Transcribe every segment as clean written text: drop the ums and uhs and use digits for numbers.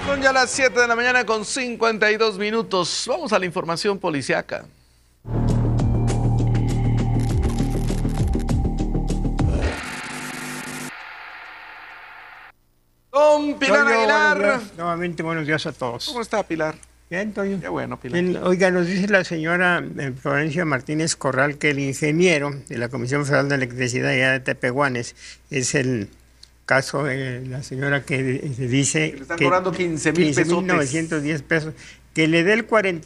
Son ya las 7 de la mañana con 52 minutos. Vamos a la información policiaca. Don Pilar Aguilar. Nuevamente buenos días a todos. ¿Cómo está, Pilar? Bien, Toño. Qué bueno, Pilar. Bien, oiga, nos dice la señora Florencia Martínez Corral que el ingeniero de la Comisión Federal de Electricidad allá de Tepehuanes es el caso de la señora que dice que le están cobrando 15,000 pesos. 15,910 pesos. Que le dé el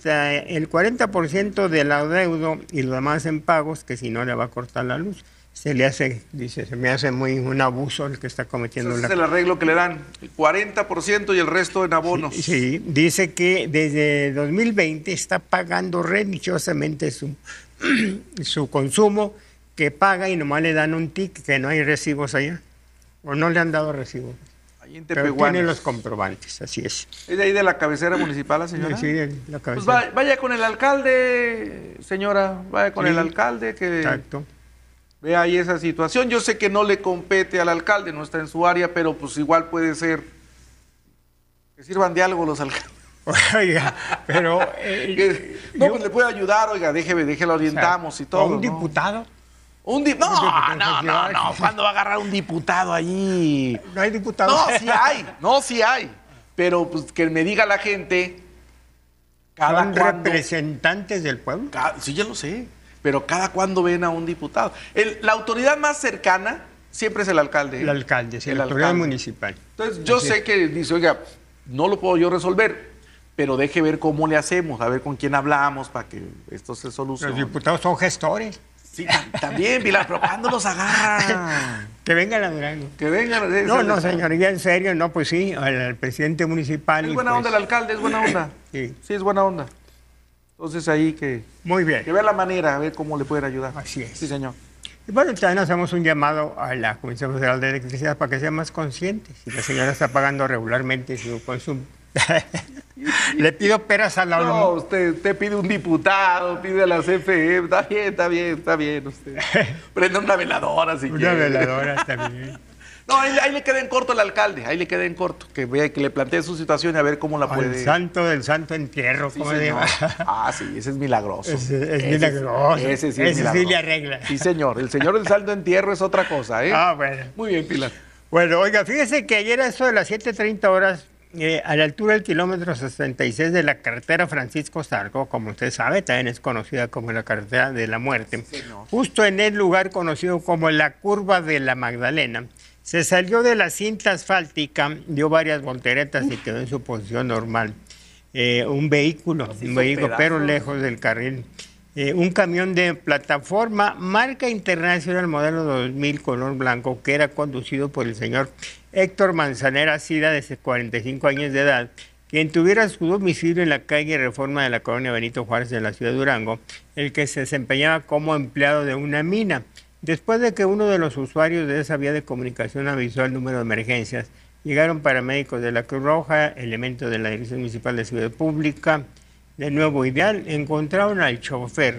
40% del adeudo y lo demás en pagos, que si no le va a cortar la luz. Se le hace, dice, se me hace muy un abuso el que está cometiendo. Ese es el arreglo que le dan, el 40% y el resto en abonos. Sí, dice que desde 2020 está pagando religiosamente su consumo, que paga y nomás le dan un tic, que no hay recibos allá, o no le han dado recibos. Ahí en Pero tiene los comprobantes, así es. ¿Es de ahí de la cabecera municipal, la señora? Sí, de la cabecera. Pues vaya con el alcalde, señora, vaya con el alcalde que... Exacto. Ve ahí esa situación. Yo sé que no le compete al alcalde, no está en su área, pero pues igual puede ser que sirvan de algo los alcaldes. Oiga, pero... pues le puede ayudar, oiga, déjelo orientamos y todo. ¿Un diputado? No, ¿cuándo va a agarrar un diputado allí? No hay diputado. No, sí hay. Pero pues que me diga la gente... ¿Son representantes del pueblo? Sí, ya lo sé. Pero cada cuándo ven a un diputado. La autoridad más cercana siempre es el alcalde. El alcalde, sí, la autoridad municipal. Entonces, yo sé que dice, oiga, no lo puedo yo resolver, pero deje ver cómo le hacemos, a ver con quién hablamos para que esto se solucione. Los diputados son gestores. Sí, también, Pilar, pero ¿cuándo los agarra? Que vengan a Durango. Que vengan. No, señoría, en serio, no, pues sí, al presidente municipal. Es buena onda el alcalde, es buena onda. Sí, es buena onda. Entonces ahí muy bien. Que vea la manera, a ver cómo le pueden ayudar. Así es. Sí, señor. Y bueno, también hacemos un llamado a la Comisión Federal de Electricidad para que sea más consciente. Si la señora está pagando regularmente su consumo, le pido peras a la olmo. No, usted pide un diputado, pide a la CFE, está bien usted. Prenda una veladora si quiere. Una veladora está bien. No, ahí le queda en corto al alcalde, que vea, que le plantee su situación y a ver cómo la puede... El santo del santo entierro, sí, ¿cómo se llama? Sí, ese es milagroso. Es milagroso. Ese sí le arregla. Sí, señor. El señor del santo entierro es otra cosa, ¿eh? Bueno. Muy bien, Pilar. Bueno, oiga, fíjese que ayer a eso de las 7:30 horas, a la altura del kilómetro 66 de la carretera Francisco Zarco, como usted sabe, también es conocida como la carretera de la muerte, sí, justo en el lugar conocido como la curva de la Magdalena, se salió de la cinta asfáltica, dio varias volteretas y quedó en su posición normal. Un vehículo, pero lejos del carril. Un camión de plataforma marca internacional modelo 2000 color blanco que era conducido por el señor Héctor Manzanera Cida, de 45 años de edad, quien tuviera su domicilio en la calle Reforma de la colonia Benito Juárez de la ciudad de Durango, el que se desempeñaba como empleado de una mina. Después de que uno de los usuarios de esa vía de comunicación avisó al número de emergencias, llegaron paramédicos de la Cruz Roja, elementos de la Dirección Municipal de Seguridad Pública, de Nuevo Ideal, encontraron al chofer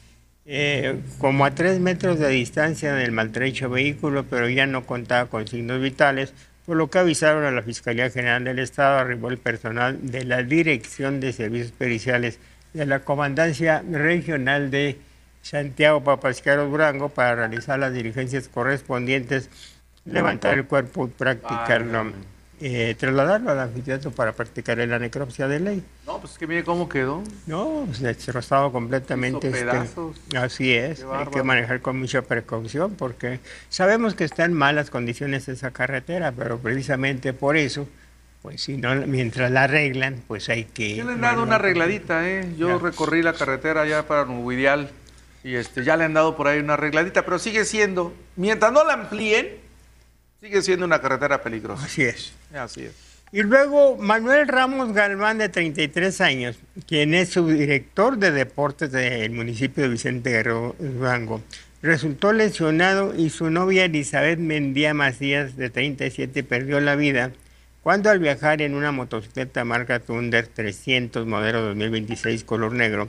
como a 3 metros de distancia del maltrecho vehículo, pero ya no contaba con signos vitales, por lo que avisaron a la Fiscalía General del Estado. Arribó el personal de la Dirección de Servicios Periciales de la Comandancia Regional de Santiago Papasquiaro Durango para realizar las diligencias correspondientes, levantar el cuerpo y practicarlo, trasladarlo al anfiteatro para practicar la necropsia de ley. No, pues es que mire cómo quedó. No, pues destrozado completamente. Así es, hay que manejar con mucha precaución porque sabemos que está en malas condiciones esa carretera, pero precisamente por eso, pues si no, mientras la arreglan, pues hay que... Yo le han dado una arregladita, Yo recorrí la carretera ya para Nuevo Ideal y ya le han dado por ahí una arregladita, pero sigue siendo, mientras no la amplíen, sigue siendo una carretera peligrosa. Así es. Así es. Y luego Manuel Ramos Galván, de 33 años, quien es subdirector de deportes del municipio de Vicente Guerrero Durango, resultó lesionado y su novia Elizabeth Mendía Macías, de 37, perdió la vida cuando al viajar en una motocicleta marca Thunder 300 modelo 2026 color negro,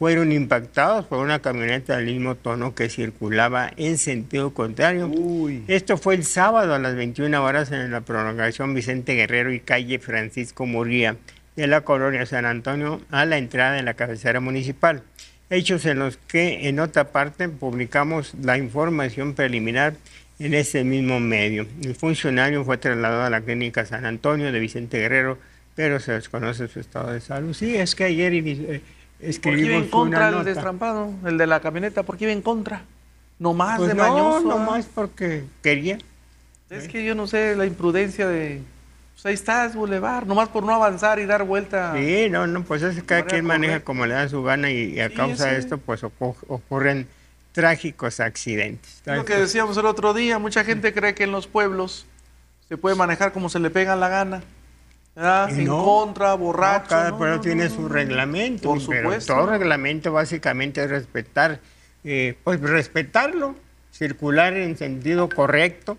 fueron impactados por una camioneta del mismo tono que circulaba en sentido contrario. Esto fue el sábado a las 21 horas en la prolongación Vicente Guerrero y calle Francisco Murguía de la colonia San Antonio a la entrada de la cabecera municipal. Hechos en los que en otra parte publicamos la información preliminar en ese mismo medio. El funcionario fue trasladado a la clínica San Antonio de Vicente Guerrero, pero se desconoce su estado de salud. Sí, es que ayer escribimos ¿por qué iba en contra una el nota. Destrampado, el de la camioneta? ¿Por qué iba en contra? ¿Nomás Pues de no, mañoso? nomás porque quería. Es que yo no sé, la imprudencia de... Pues ahí estás, Boulevard, nomás por no avanzar y dar vuelta. Sí, no, pues es que cada quien maneja correcta. como le da su gana y a causa de esto pues ocurren trágicos accidentes. Es lo que decíamos el otro día, mucha gente cree que en los pueblos se puede manejar como se le pega la gana, ¿verdad? Y En no, contra, borracho. cada pueblo tiene su reglamento, Por pero supuesto. todo reglamento básicamente es respetar, pues respetarlo, circular en sentido correcto,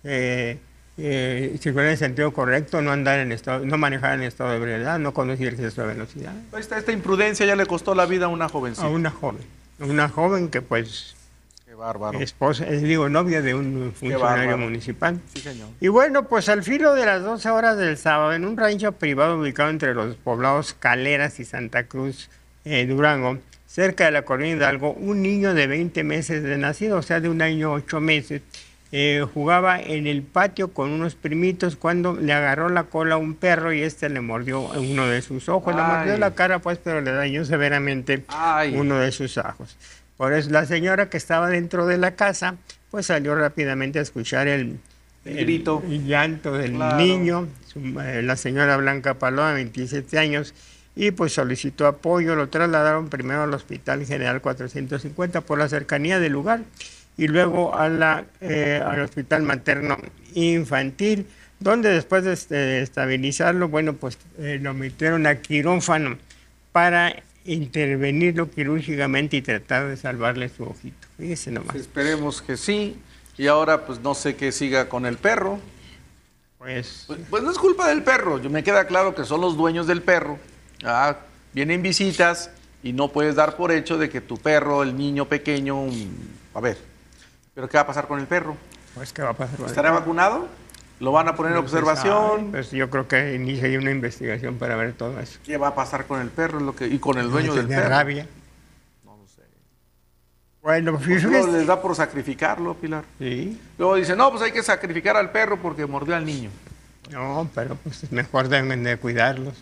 circular en sentido correcto, no andar en estado, no manejar en estado de ebriedad, no conducir exceso de velocidad. Esta imprudencia ya le costó la vida a una jovencita. A una joven que pues Qué bárbaro. novia de un funcionario bárbaro. municipal. Sí, señor. Y bueno, pues al filo de las 12 horas del sábado, en un rancho privado ubicado entre los poblados Caleras y Santa Cruz, Durango, cerca de la colonia Hidalgo, un niño de 20 meses de nacido, o sea, de 1 año 8 meses, jugaba en el patio con unos primitos cuando le agarró la cola a un perro y le mordió uno de sus ojos. Le mordió la cara, pues, pero le dañó severamente uno de sus ojos. Por eso la señora que estaba dentro de la casa, pues salió rápidamente a escuchar el grito, el llanto del niño, la señora Blanca Paloma, 27 años, y pues solicitó apoyo. Lo trasladaron primero al Hospital General 450 por la cercanía del lugar y luego al Hospital Materno Infantil, donde después de estabilizarlo, bueno, pues lo metieron a quirófano para intervenirlo quirúrgicamente y tratar de salvarle su ojito. Fíjese nomás. Esperemos que sí. Y ahora, pues no sé qué siga con el perro. Pues no es culpa del perro. Me queda claro que son los dueños del perro. Vienen visitas y no puedes dar por hecho de que tu perro, el niño pequeño, a ver, ¿pero qué va a pasar con el perro? Pues ¿qué va a pasar? ¿Estará vacunado? ¿Lo van a poner en observación? Pues yo creo que inicia una investigación para ver todo eso. ¿Qué va a pasar con el perro y con el dueño del perro? Rabia. No lo sé. Bueno, luego les da por sacrificarlo, Pilar. Sí. Luego dicen, no, pues hay que sacrificar al perro porque mordió al niño. No, pero pues es mejor deben de cuidarlos.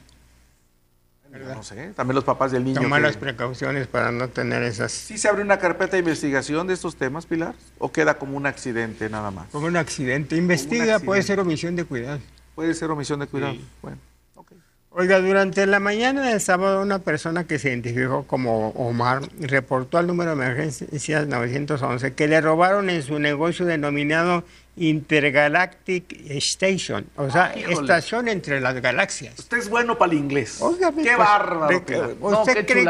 No sé, también los papás del niño. Tomar las precauciones para no tener esas... ¿Sí se abre una carpeta de investigación de estos temas, Pilar? ¿O queda como un accidente nada más? Como un accidente. Investiga, puede ser omisión de cuidado. Puede ser omisión de cuidado. Sí. Bueno, ok. Oiga, durante la mañana del sábado, una persona que se identificó como Omar reportó al número de emergencias 911 que le robaron en su negocio denominado Intergalactic Station, o sea, estación entre las galaxias. Usted es bueno para el inglés. Óigame, qué pues, bárbaro. ¿Usted cree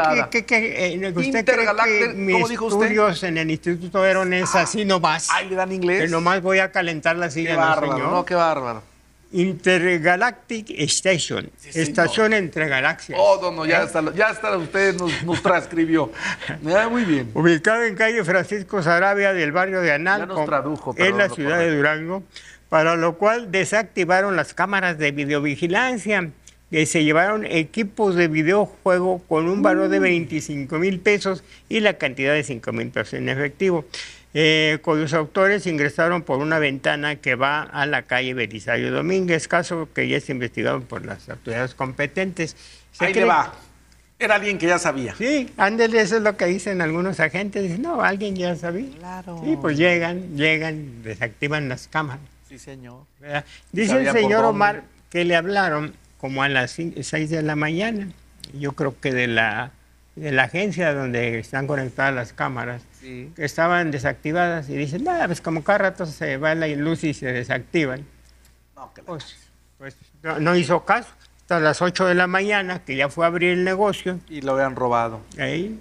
que mis estudios en el Instituto Herón es así nomás? Ahí le dan inglés. Que nomás voy a calentar la silla, qué bárbaro, señor. No, qué bárbaro. Intergalactic Station, sí, estación entre galaxias. Oh, no, ya está, usted nos transcribió. Muy bien. Ubicado en calle Francisco Saravia del barrio de Analco, en la ciudad de Durango, para lo cual desactivaron las cámaras de videovigilancia, que se llevaron equipos de videojuego con un valor de 25,000 pesos y la cantidad de 5,000 pesos en efectivo. Cuyos autores ingresaron por una ventana que va a la calle Belisario Domínguez, caso que ya es investigado por las autoridades competentes. Ahí le va. Era alguien que ya sabía. Sí, ándele, eso es lo que dicen algunos agentes. Dicen, no, alguien ya sabía. Claro. Sí, pues llegan, desactivan las cámaras. Sí, señor. ¿Verdad? Dice el señor Omar que le hablaron como a las 6 de la mañana. Yo creo que de la agencia donde están conectadas las cámaras, sí, que estaban desactivadas, y dicen, nada, pues como cada rato se va la luz y se desactivan. No, pues no hizo caso. Hasta las 8 de la mañana, que ya fue a abrir el negocio. Y lo habían robado. Ahí.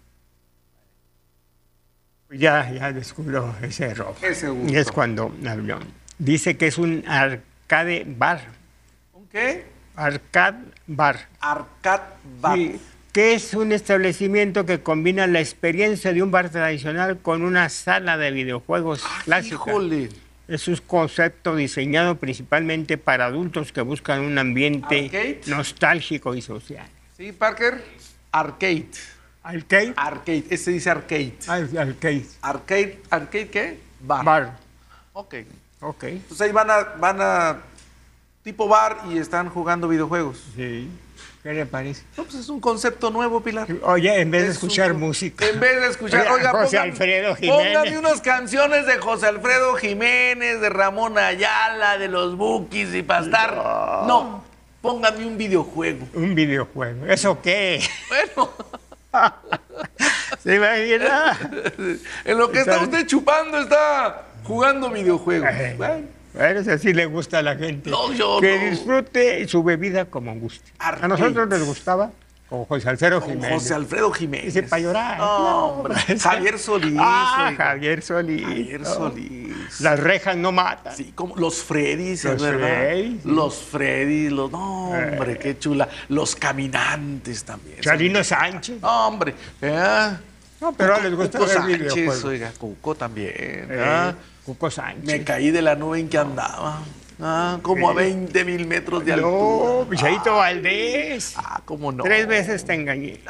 Ya descubrió ese robo. Y es cuando habló. Dice que es un arcade bar. ¿Un qué? Arcade bar. Arcade bar. Sí, que es un establecimiento que combina la experiencia de un bar tradicional con una sala de videojuegos clásica. ¡Híjole! Es un concepto diseñado principalmente para adultos que buscan un ambiente ¿Arcade? nostálgico y social. Sí, Parker. Arcade. ¿Arcade? Arcade. Ese dice arcade. Arcade. Arcade. ¿Arcade qué? Bar. Bar. Ok. Ok. Entonces ahí van a tipo bar y están jugando videojuegos. Sí. ¿Qué le parece? No, pues es un concepto nuevo, Pilar. Oye, en vez de Es escuchar un- música. En vez de escuchar, Oiga, oiga, José Alfredo Jiménez. póngame unas canciones de José Alfredo Jiménez, de Ramón Ayala, de los Bukis y Pastar. No, póngame un videojuego. Un videojuego. ¿Eso qué? Bueno, ¿Se imagina? en lo que está ¿Sabe? usted chupando, está jugando videojuegos. Bueno, si así le gusta a la gente. No, yo que no. disfrute su bebida como guste. Arcade. A nosotros les gustaba, como José Alfredo Jiménez. José Alfredo Jiménez. Dice para llorar. No, hombre. Javier Solís. Ah, oiga. Javier Solís. Javier ¿no? Solís. Las rejas no matan. Sí, como los Freddys, Los ¿verdad? Freddys, sí. Los Freddys, los... No, hombre, qué chula. Los Caminantes también. Chalino Sánchez. No, hombre. No, pero les gusta Cuco ver Sánchez, videojuegos. oiga, Cuco también. ¿verdad? Cuco Sánchez. Me caí de la nube en que andaba. Como a 20,000 metros de No, altura. Pichadito Valdés. cómo no. 3 veces te engañé.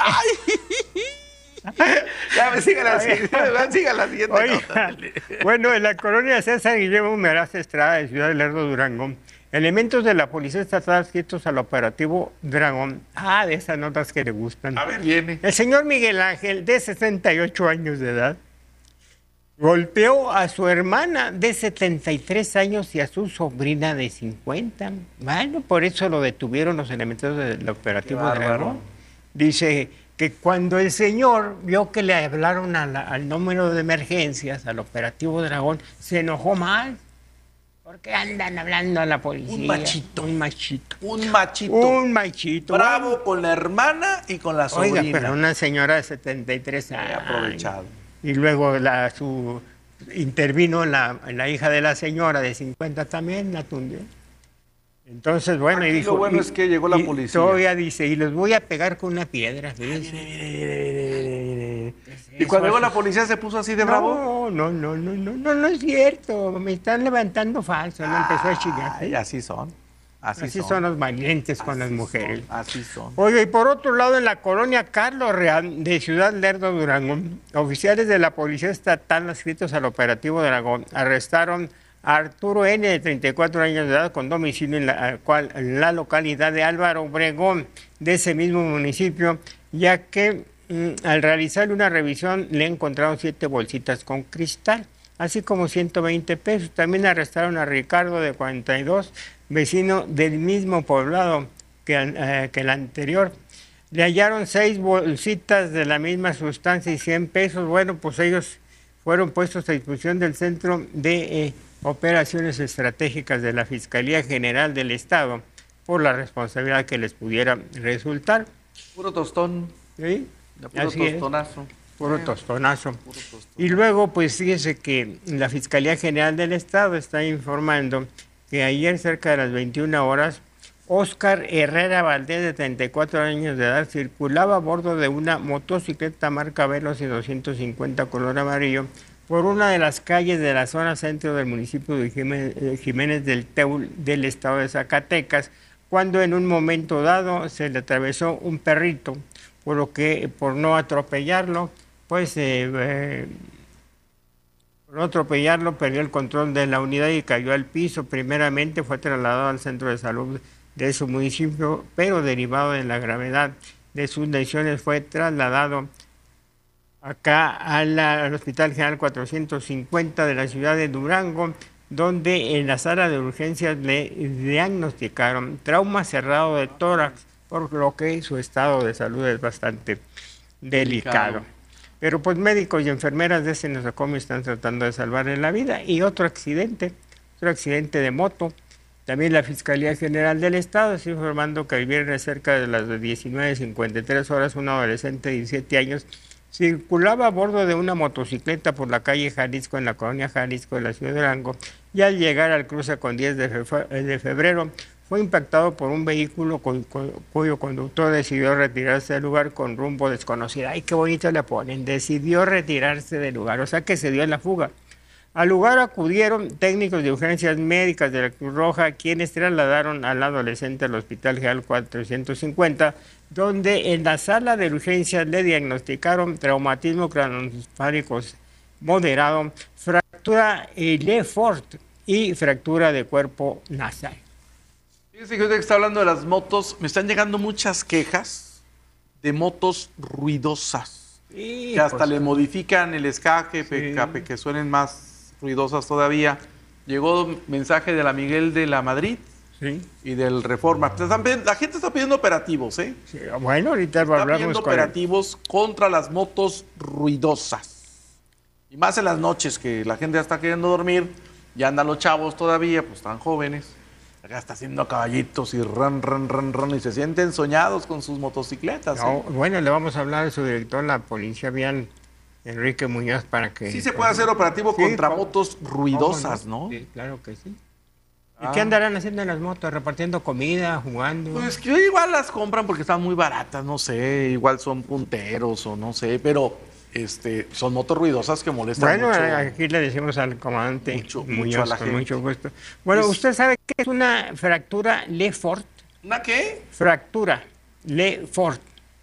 Ya me sigan la siguiente Oiga, nota. bueno, en la colonia César Guillermo Meraz Estrada de Ciudad de Lerdo, Durango, elementos de la Policía Estatal adscritos al operativo Dragón. De esas notas que le gustan. A ver, viene. El señor Miguel Ángel, de 68 años de edad, golpeó a su hermana de 73 años y a su sobrina de 50. Bueno, por eso lo detuvieron los elementos del operativo Qué bárbaro. Dragón. Dice que cuando el señor vio que le hablaron al número de emergencias, al operativo Dragón, se enojó mal. ¿Por qué andan hablando a la policía? Un machito. Un machito. Un machito. Un machito. Bravo con la hermana y con la sobrina. Oiga, pero una señora de 73 años. Aprovechado. Y luego intervino la hija de la señora de 50 también, la tundió. Entonces, bueno, Aquí y dijo... lo bueno es que llegó la y policía. Todavía dice, y los voy a pegar con una piedra. fíjense. Y cuando llegó la policía se puso así de bravo. No es cierto. Me están levantando falso. No empezó a chingar. Ay, así son. Así son los valientes con las Así mujeres. son, así son. Oye, y por otro lado, en la colonia Carlos Real de Ciudad Lerdo, Durango, oficiales de la Policía Estatal adscritos al operativo Dragón arrestaron a Arturo N., de 34 años de edad, con domicilio en la localidad de Álvaro Obregón, de ese mismo municipio, ya que al realizarle una revisión le encontraron 7 bolsitas con cristal, así como 120 pesos. También arrestaron a Ricardo, de 42, vecino del mismo poblado que el anterior. Le hallaron 6 bolsitas de la misma sustancia y 100 pesos. Bueno, pues ellos fueron puestos a disposición del Centro de Operaciones Estratégicas de la Fiscalía General del Estado por la responsabilidad que les pudiera resultar. Puro tostón. ¿Sí? Puro Así es. tostonazo. Puro tostonazo. Puro tostón. Y luego, pues fíjese que la Fiscalía General del Estado está informando que ayer, cerca de las 21 horas, Óscar Herrera Valdés, de 34 años de edad, circulaba a bordo de una motocicleta marca Veloci 250 color amarillo por una de las calles de la zona centro del municipio de Jiménez del Teul del estado de Zacatecas, cuando en un momento dado se le atravesó un perrito, por lo que, por no atropellarlo, pues por no atropellarlo, perdió el control de la unidad y cayó al piso. Primeramente fue trasladado al centro de salud de su municipio, pero derivado de la gravedad de sus lesiones fue trasladado acá al Hospital General 450 de la ciudad de Durango, donde en la sala de urgencias le diagnosticaron trauma cerrado de tórax, por lo que su estado de salud es bastante delicado. Pero pues médicos y enfermeras de ese nosocomio están tratando de salvarle la vida. Y otro accidente de moto. También la Fiscalía General del Estado está informando que el viernes, cerca de las 19:53 horas, un adolescente de 17 años circulaba a bordo de una motocicleta por la calle Jalisco, en la colonia Jalisco de la ciudad de Durango, y al llegar al cruce con 10 de febrero fue impactado por un vehículo cuyo conductor decidió retirarse del lugar con rumbo desconocido. Ay, qué bonito le ponen, decidió retirarse del lugar, o sea que se dio en la fuga. Al lugar acudieron técnicos de urgencias médicas de la Cruz Roja, quienes trasladaron al adolescente al Hospital General 450, donde en la sala de urgencias le diagnosticaron traumatismo craneoencefálico moderado, fractura Le Fort y fractura de cuerpo nasal. Fíjese que ahorita que está hablando de las motos, me están llegando muchas quejas de motos ruidosas. Sí, que hasta pues, le modifican el escape, sí. que suenen más ruidosas todavía. Llegó mensaje de la Miguel de la Madrid Sí. y del Reforma. La gente está pidiendo operativos, ¿eh? Sí, bueno, ahorita Está hablamos pidiendo con operativos contra las motos ruidosas. Y más en las noches que la gente ya está queriendo dormir, ya andan los chavos todavía, pues están jóvenes. Acá está haciendo caballitos y ran, y se sienten soñados con sus motocicletas. No, bueno, le vamos a hablar de su director, la policía vial, Enrique Muñoz, para que... Sí se puede hacer operativo Sí, contra ¿cómo? motos ruidosas, ¿no? Sí, claro que sí. ¿Y qué andarán haciendo en las motos? ¿Repartiendo comida, jugando? Pues que igual las compran porque están muy baratas, no sé, igual son punteros o no sé, pero son motos ruidosas que molestan Bueno, mucho. aquí le decimos al comandante Mucho Muñoz, a la con gente. mucho gusto. Bueno, ¿usted sabe qué es una fractura Le Fort? ¿Una qué? Fractura Le Fort.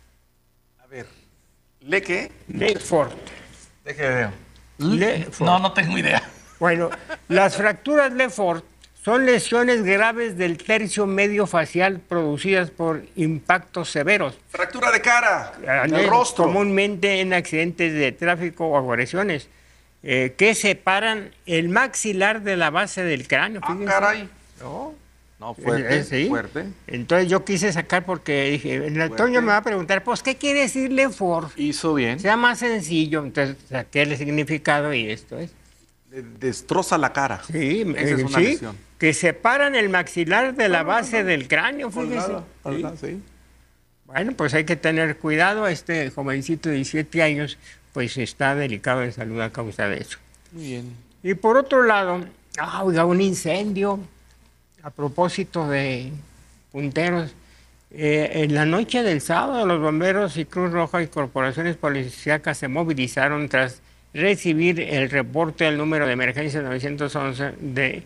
A ver, ¿le qué? Le Fort. Déjeme ver. Le Fort. No tengo idea. Bueno, las fracturas Le Fort son lesiones graves del tercio medio facial producidas por impactos severos, Fractura de cara, en el rostro. comúnmente en accidentes de tráfico o agresiones, que separan el maxilar de la base del cráneo. Ah, fíjense. caray. No, No, fuerte, sí. fuerte. Entonces yo quise sacar porque dije, el Antonio me va a preguntar, pues, ¿qué quiere decir Le Fort? Hizo bien. Sea más sencillo, entonces saqué el significado y esto es. Le destroza la cara. Sí, Esa es una sí, lesión. que separan el maxilar de la base del cráneo, fíjese. Colgada, sí. Bueno, pues hay que tener cuidado. Este jovencito de 17 años, pues está delicado de salud a causa de eso. Muy bien. Y por otro lado, oiga, un incendio. A propósito de punteros, en la noche del sábado, los bomberos y Cruz Roja y corporaciones policíacas se movilizaron tras recibir el reporte del número de emergencia 911 de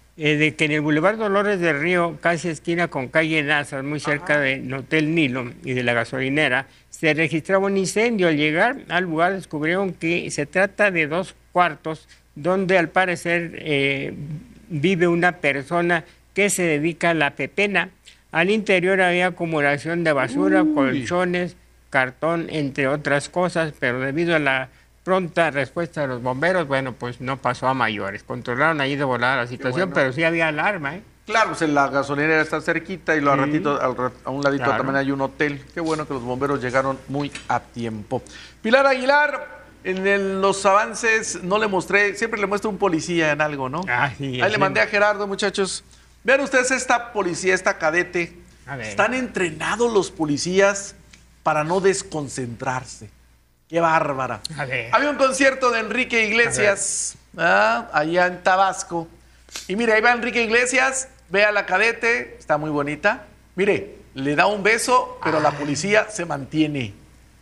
que en el Boulevard Dolores del Río, casi esquina con calle Nazas, muy cerca del Hotel Nilo y de la gasolinera, se registraba un incendio. Al llegar al lugar descubrieron que se trata de 2 cuartos donde al parecer vive una persona que se dedica a la pepena. Al interior había acumulación de basura, colchones, cartón, entre otras cosas, pero debido a la pronta respuesta de los bomberos, bueno, pues no pasó a mayores. Controlaron ahí de volada la situación, pero sí había alarma, ¿eh? Claro, pues la gasolinera está cerquita y lo a ratito, a un ladito Claro. también hay un hotel. Qué bueno que los bomberos llegaron muy a tiempo. Pilar Aguilar, en los avances no le mostré, siempre le muestro un policía en algo, ¿no? Sí, Ahí le mandé a Gerardo, muchachos. Vean ustedes esta policía, esta cadete. A ver. Están entrenados los policías para no desconcentrarse. Qué bárbara. A ver. Había un concierto de Enrique Iglesias, allá en Tabasco. Y mire, ahí va Enrique Iglesias, ve a la cadete, está muy bonita. Mire, le da un beso, pero la policía se mantiene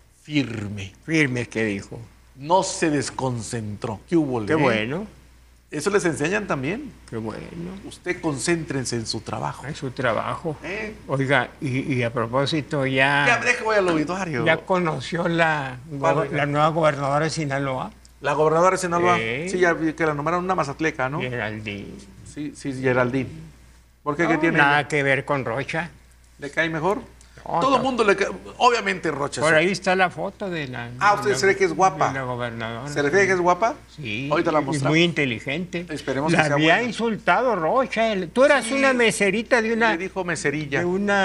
firme. Firme, que dijo. No se desconcentró. ¿Qué hubo? Qué bueno, Eso les enseñan también. qué bueno. Usted concéntrense en su trabajo. Es su trabajo. ¿Eh? Oiga, y a propósito, Ya, deje, voy al auditorio. ya conoció la nueva gobernadora de Sinaloa, La gobernadora de Sinaloa. Sí. Sí, ya vi que la nombraron una mazatleca, ¿no? Geraldine. Sí, Geraldine. ¿Por qué? ¿Qué No, tiene? nada que ver con Rocha. ¿Le cae mejor? No, Todo el no. mundo le cae. Obviamente Rocha. Por ahí está la foto de la... ¿Usted se ve que es guapa? De la gobernadora. ¿Se refiere que es guapa? Sí. Ahorita la es mostramos. muy inteligente. Esperemos la que sea había buena. insultado Rocha. Tú eras Sí. una meserita de una... Le dijo meserilla.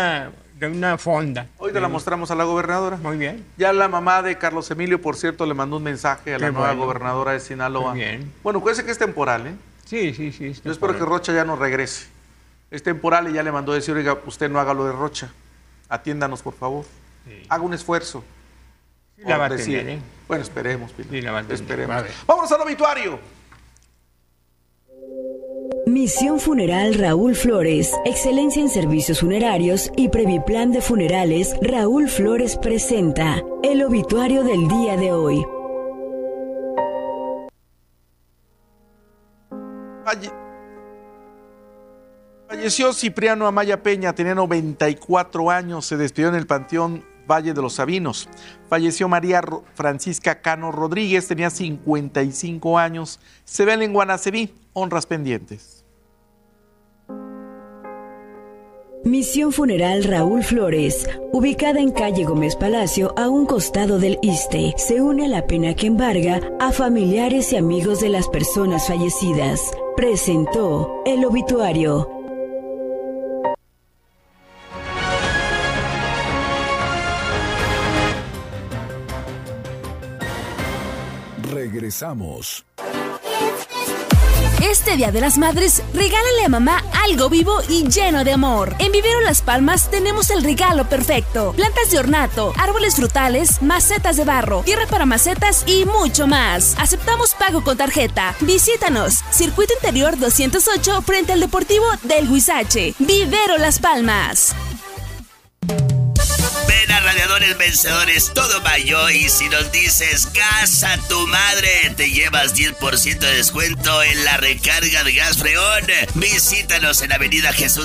de una fonda. Hoy te la mostramos a la gobernadora. Muy bien. Ya la mamá de Carlos Emilio, por cierto, le mandó un mensaje a la Qué nueva bueno. gobernadora de Sinaloa. Muy bien. Bueno, acuérdense que es temporal, ¿eh? Sí. Yo espero que Rocha ya no regrese. Es temporal y ya le mandó decir, oiga, usted no haga lo de Rocha. Atiéndanos, por favor. Sí. Haga un esfuerzo. Sí, la va a Por decir. tener, ¿eh? Bueno, esperemos, Pilar. Sí, la va a tener. Esperemos. Va a ver. Vámonos al obituario. Misión Funeral Raúl Flores, excelencia en servicios funerarios y Previplan de Funerales. Raúl Flores presenta el obituario del día de hoy. Falleció Cipriano Amaya Peña, tenía 94 años, se despidió en el Panteón Valle de los Sabinos. Falleció María Francisca Cano Rodríguez, tenía 55 años, se ven en Guanaceví, honras pendientes. Misión Funeral Raúl Flores, ubicada en calle Gómez Palacio, a un costado del ISSSTE, se une a la pena que embarga a familiares y amigos de las personas fallecidas. Presentó el obituario. Regresamos. Este Día de las Madres, regálale a mamá algo vivo y lleno de amor. En Vivero Las Palmas tenemos el regalo perfecto. Plantas de ornato, árboles frutales, macetas de barro, tierra para macetas y mucho más. Aceptamos pago con tarjeta. Visítanos. Circuito Interior 208 frente al Deportivo del Huizache. Vivero Las Palmas. Ven a Radiadores Vencedores Todo Mayo y si nos dices gas a tu madre, te llevas 10% de descuento en la recarga de gas Freón. Visítanos en Avenida Jesús